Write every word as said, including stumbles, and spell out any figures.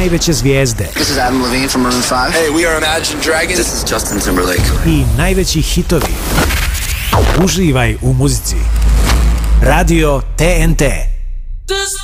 najveće zvijezde. This is Adam Levine from Maroon five. Hey, we are Imagine Dragons. This is Justin Timberlake. I najveći hitovi. Uživaj u muzici. Radio T N T.